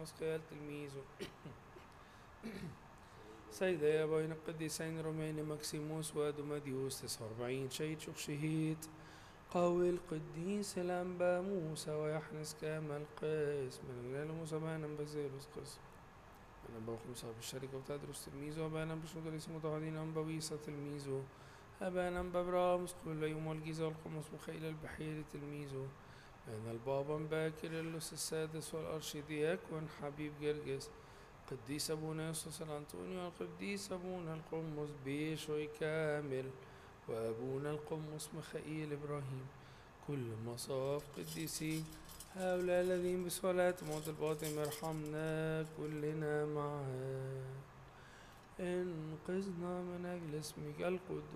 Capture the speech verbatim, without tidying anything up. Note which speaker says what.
Speaker 1: حسقيال تلميذه سيدي بين القديسين روماني ماكسيموس وادوماديوس تسعة وأربعين شهيد شوخ شهيد قوي القديس الأنبا موسى ويحنس كامل قيس من الليل موسى بانا بزيروس قس أنا بخمسة بالشركة وتدرس تلميذه وبانا بشمدرس متعدين أنبويسة تلميذه أبانا ببرامس كل يوم والجيزة والقمص مخيل البحير تلميذه بين البابا باكر اللص السادس والأرشيدياكون حبيب جرجس قديس أبونا يوسف الأنطونيو والقديس أبونا القمص بيشوي كامل وأبونا القمص ميخائيل إبراهيم كل مصاف قديسين هؤلاء الذين بصلاة موت الباطن ارحمنا كلنا معا انقذنا من أجل اسمك القدوس